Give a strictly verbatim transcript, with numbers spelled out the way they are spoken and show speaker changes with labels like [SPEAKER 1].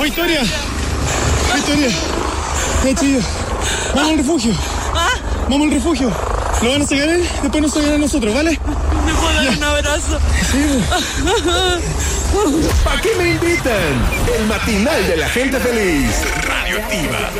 [SPEAKER 1] Victoria. Victoria. Eh, chillo. Vamos al refugio.
[SPEAKER 2] ¿Ah?
[SPEAKER 1] Vamos al refugio. Lo van a sacar él, después nos sacan a nosotros, ¿vale?
[SPEAKER 2] ¿Me puedo dar
[SPEAKER 1] Ya.
[SPEAKER 2] un abrazo?
[SPEAKER 1] Sí.
[SPEAKER 3] ¿Para qué me invitan? El matinal de la gente feliz. Radioactiva.